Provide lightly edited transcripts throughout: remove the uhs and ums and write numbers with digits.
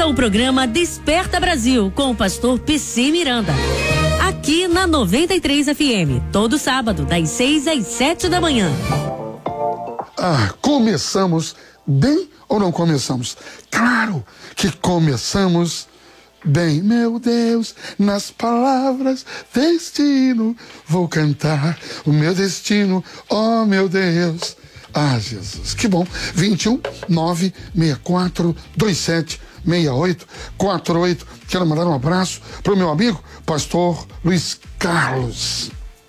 Ouça o programa Desperta Brasil com o pastor PC Miranda. Aqui na 93 FM, todo sábado, das 6 às 7 da manhã. Começamos bem ou não começamos? Claro que começamos bem. Meu Deus, nas palavras destino vou cantar o meu destino, oh meu Deus. Jesus, que bom. 21 964 27 68 48. Quero mandar um abraço para o meu amigo pastor Luiz Carlos.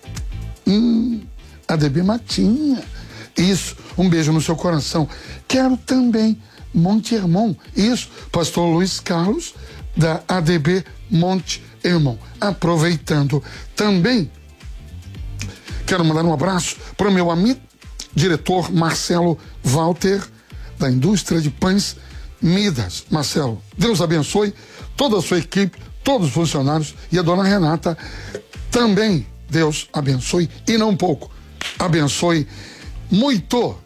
ADB Matinha. Isso, um beijo no seu coração. Quero também Monte Hermon. Isso, pastor Luiz Carlos da ADB Monte Hermon. Aproveitando também, quero mandar um abraço para o meu amigo diretor Marcelo Walter, da indústria de pães Midas. Marcelo, Deus abençoe toda a sua equipe, todos os funcionários, e a dona Renata também, Deus abençoe, e não pouco, abençoe muito.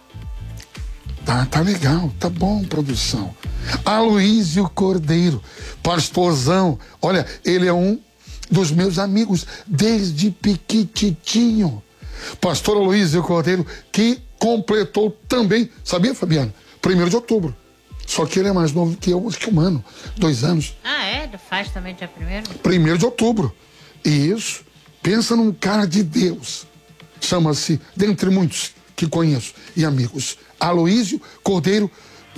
Tá legal, tá bom, produção. Aloísio Cordeiro, pastorzão, olha, ele é um dos meus amigos desde piquititinho. Pastor Aloísio Cordeiro, que completou também, sabia, Fabiana? 1º de outubro. Só que ele é mais novo que eu, acho que um ano, 2 anos. Ele faz também dia 1º? 1º de outubro. E isso, pensa num cara de Deus. Chama-se, dentre muitos que conheço e amigos, Aloísio Cordeiro,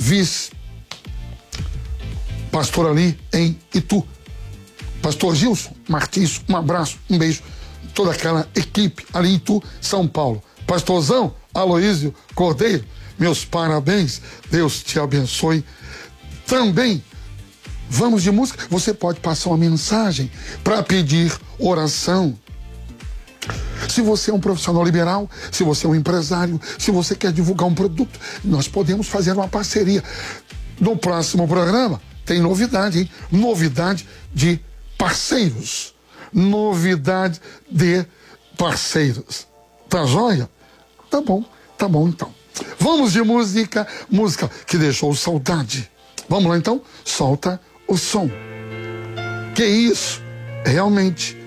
vice-pastor ali em Itu. Pastor Gilson Martins, um abraço, um beijo. Toda aquela equipe ali em Itu, São Paulo. Pastorzão Aloísio Cordeiro, meus parabéns, Deus te abençoe. Também, vamos de música. Você pode passar uma mensagem para pedir oração. Se você é um profissional liberal, se você é um empresário, se você quer divulgar um produto, nós podemos fazer uma parceria. No próximo programa tem novidade, hein? Novidade de parceiros. Novidade de parceiros. Tá joia? Tá bom então. Vamos de música que deixou saudade. Vamos lá então? Solta o som. Que isso? Realmente,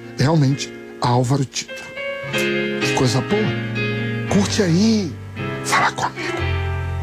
Álvaro Tito. Que coisa boa. Curte aí. Fala comigo.